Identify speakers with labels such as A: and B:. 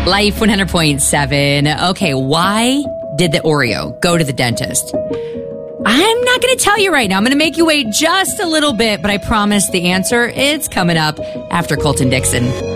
A: Life 100.7. Okay, why did the Oreo go to the dentist? I'm not going to tell you right now. I'm going to make you wait just a little bit, but I promise the answer is coming up after Colton Dixon.